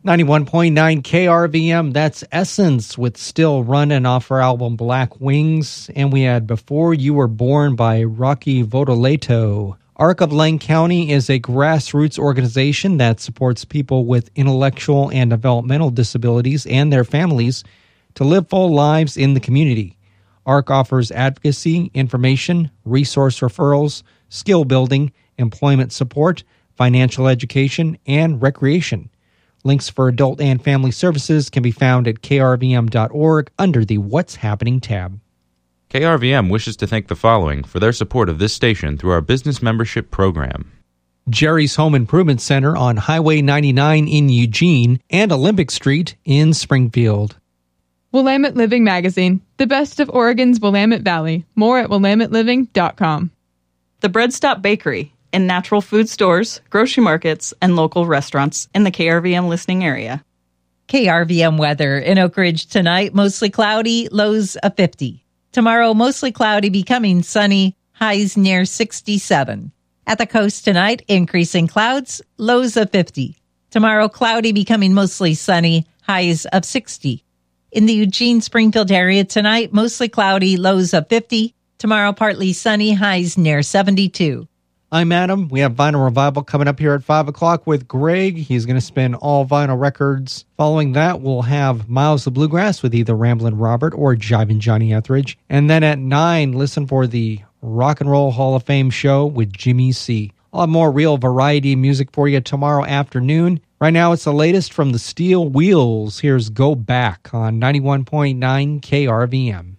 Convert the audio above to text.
91.9 KRVM, that's Essence with Still Runnin' off her album Black Wings. And we had Before You Were Born by Rocky Vodoleto. ARC of Lane County is a grassroots organization that supports people with intellectual and developmental disabilities and their families to live full lives in the community. ARC offers advocacy, information, resource referrals, skill building, employment support, financial education, and recreation. Links for adult and family services can be found at krvm.org under the What's Happening tab. KRVM wishes to thank the following for their support of this station through our business membership program. Jerry's Home Improvement Center on Highway 99 in Eugene and Olympic Street in Springfield. Willamette Living Magazine, the best of Oregon's Willamette Valley. More at willametteliving.com. The Bread Stop Bakery, in natural food stores, grocery markets, and local restaurants in the KRVM listening area. KRVM weather in Oak Ridge tonight, mostly cloudy, lows of 50. Tomorrow, mostly cloudy, becoming sunny, highs near 67. At the coast tonight, increasing clouds, lows of 50. Tomorrow, cloudy, becoming mostly sunny, highs of 60. In the Eugene-Springfield area tonight, mostly cloudy, lows of 50. Tomorrow, partly sunny, highs near 72. I'm Adam. We have Vinyl Revival coming up here at 5 o'clock with Greg. He's going to spin all vinyl records. Following that, we'll have Miles the Bluegrass with either Ramblin' Robert or Jivin' Johnny Etheridge. And then at 9, listen for the Rock and Roll Hall of Fame show with Jimmy C. I'll have more real variety music for you tomorrow afternoon. Right now, it's the latest from the Steel Wheels. Here's Go Back on 91.9 KRVM.